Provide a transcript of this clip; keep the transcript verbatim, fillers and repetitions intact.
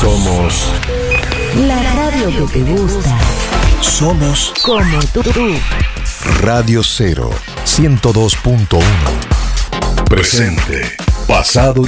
Somos la radio que te gusta. Somos como tú. Radio Cero ciento dos punto uno. Presente, pasado